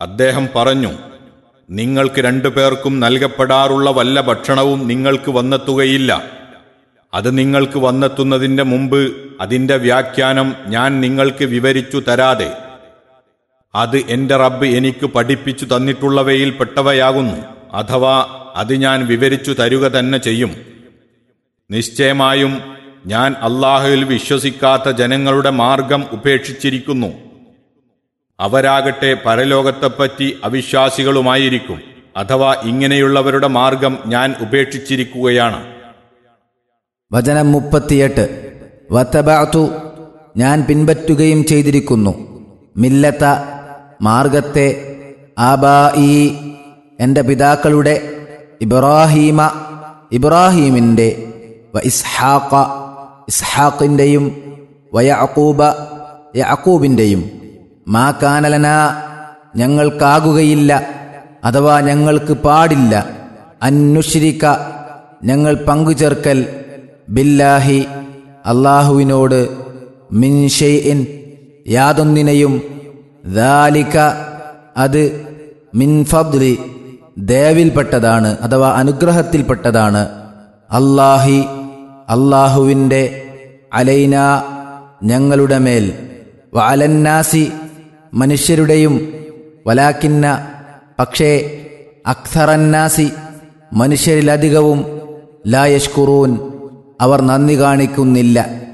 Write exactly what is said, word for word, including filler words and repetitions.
അദ്ദേഹം പറഞ്ഞു, നിങ്ങൾക്ക് രണ്ടു പേർക്കും നൽകപ്പെടാറുള്ള വല്ല ഭക്ഷണവും നിങ്ങൾക്ക് വന്നെത്തുകയില്ല. അത് നിങ്ങൾക്ക് വന്നെത്തുന്നതിൻ്റെ മുമ്പ് അതിൻ്റെ വ്യാഖ്യാനം ഞാൻ നിങ്ങൾക്ക് വിവരിച്ചു തരാതെ അത് എൻ്റെ റബ്ബ് എനിക്ക് പഠിപ്പിച്ചു തന്നിട്ടുള്ളവയിൽ പെട്ടവയാകുന്നു, അഥവാ അത് ഞാൻ വിവരിച്ചു തരുക തന്നെ ചെയ്യും. നിശ്ചയമായും ഞാൻ അല്ലാഹുവിൽ വിശ്വസിക്കാത്ത ജനങ്ങളുടെ മാർഗം ഉപേക്ഷിച്ചിരിക്കുന്നു. അവരാകട്ടെ പരലോകത്തെപ്പറ്റി അവിശ്വാസികളുമായിരിക്കും, അഥവാ ഇങ്ങനെയുള്ളവരുടെ മാർഗം ഞാൻ ഉപേക്ഷിച്ചിരിക്കുകയാണ്. വചനം മുപ്പത്തിയെട്ട്. വതബഅതു, ഞാൻ പിൻപറ്റുകയും ചെയ്തിരിക്കുന്നു, മില്ലത്ത, മാർഗത്തെ, ആബായി, എൻ്റെ പിതാക്കളുടെ, ഇബ്രാഹീമ, ഇബ്രാഹീമിൻ്റെ, വ ഇസ്ഹാഖ, ഇസ്ഹാഖിൻ്റെയും, വ യഅഖൂബ, യഅഖൂബിൻ്റെയും. മാ കാനലന, ഞങ്ങൾക്കാകുകയില്ല, അഥവാ ഞങ്ങൾക്ക് പാടില്ല, അന്നുശ്രിക, ഞങ്ങൾ പങ്കുചേർക്കൽ, ബില്ലാഹി, അല്ലാഹുവിനോട്, മിൻ ഷൈഇൻ, യാതൊന്നിനെയും, ദാലിക, അത്, മിൻ ഫദ്ലി, ദയവിൽപ്പെട്ടതാണ് അഥവാ അനുഗ്രഹത്തിൽപ്പെട്ടതാണ്, അല്ലാഹി, അല്ലാഹുവിൻ്റെ, അലൈന, ഞങ്ങളുടെ മേൽ, വഅലന്നാസി, മനുഷ്യരുടെയും, വലാക്കിന്ന, പക്ഷേ, അക്സറന്നാസി, മനുഷ്യരിലധികവും, ലാ യഷ്കുറൂൻ, അവർ നന്ദി കാണിക്കുന്നില്ല.